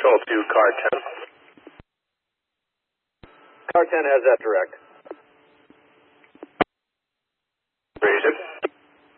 Control to car 10. Car 10 has that direct.